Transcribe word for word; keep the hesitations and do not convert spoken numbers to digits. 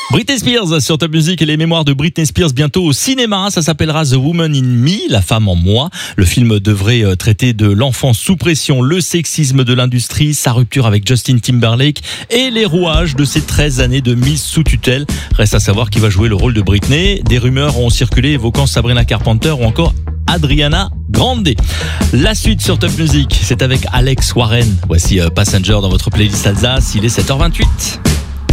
Britney Spears sur Top Music et les mémoires de Britney Spears bientôt au cinéma. Ça s'appellera The Woman in Me, la femme en moi. Le film devrait traiter de l'enfance sous pression, le sexisme de l'industrie, sa rupture avec Justin Timberlake et les rouages de ses treize années de mise sous tutelle. Reste à savoir qui va jouer le rôle de Britney. Des rumeurs ont circulé évoquant Sabrina Carpenter ou encore Adriana Grande. La suite sur Top Music, c'est avec Alex Warren. Voici Passenger dans votre playlist Alsace. Il est sept heures vingt-huit.